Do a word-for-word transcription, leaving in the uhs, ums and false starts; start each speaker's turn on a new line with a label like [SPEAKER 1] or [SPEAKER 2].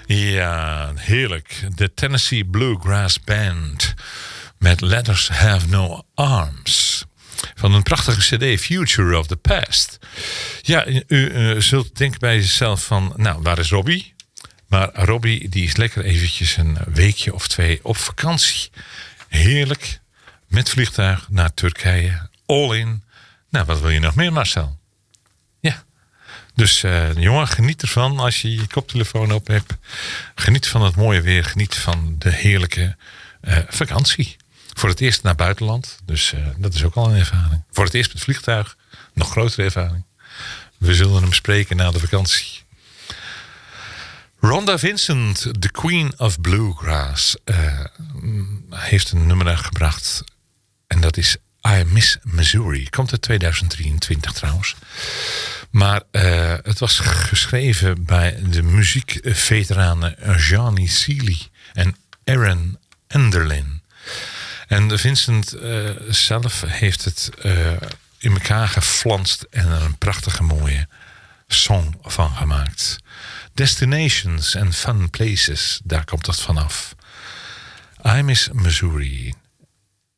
[SPEAKER 1] Ja, heerlijk. De Tennessee Bluegrass Band met Letters Have No Arms. Van een prachtige cd, Future of the Past. Ja, u, u zult denken bij jezelf van, nou, waar is Robbie? Maar Robbie die is lekker eventjes een weekje of twee op vakantie. Heerlijk. Met vliegtuig naar Turkije. All in. Nou, wat wil je nog meer, Marcel? Ja. Dus uh, jongen, geniet ervan als je je koptelefoon op hebt. Geniet van het mooie weer. Geniet van de heerlijke uh, vakantie. Voor het eerst naar buitenland. Dus uh, dat is ook al een ervaring. Voor het eerst met vliegtuig. Nog grotere ervaring. We zullen hem spreken na de vakantie. Rhonda Vincent, the Queen of Bluegrass, uh, heeft een nummer uitgebracht. En dat is I Miss Missouri. Komt uit tweeduizend drieëntwintig trouwens. Maar uh, het was geschreven bij de muziekveteranen Johnny Seely en Aaron Enderlin. En Vincent uh, zelf heeft het uh, in elkaar geflanst en er een prachtige mooie song van gemaakt. Destinations and Fun Places, daar komt dat vanaf. I Miss Missouri.